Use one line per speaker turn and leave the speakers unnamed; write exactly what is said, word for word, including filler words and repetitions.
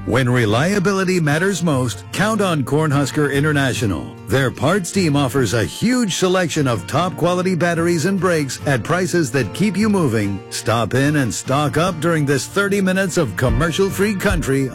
When reliability matters most, count on Cornhusker International. Their parts team offers a huge selection of top-quality batteries and brakes at prices that keep you moving. Stop in and stock up during this thirty minutes of commercial-free country